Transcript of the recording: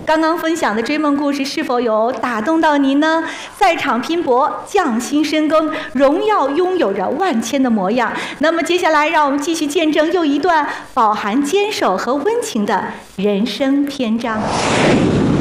刚刚分享的追梦故事是否有打动到您呢？赛场拼搏，匠心深耕，荣耀拥有着万千的模样。那么接下来，让我们继续见证又一段饱含坚守和温情的人生篇章。